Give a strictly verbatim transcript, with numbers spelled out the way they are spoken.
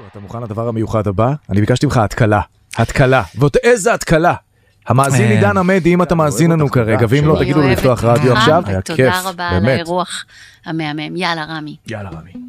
אתה מוכן לדבר המיוחד הבא? אני ביקשתי ממך התקלה, התקלה, ועוד איזה התקלה. המאזין עידן עמדי, אם אתה מאזין לנו כרגע, ואם לא תגידו לו לפתוח רדיו עכשיו, היה כיף, תודה רבה על באמת. האירוח המהמם. יאללה רמי. יאללה רמי.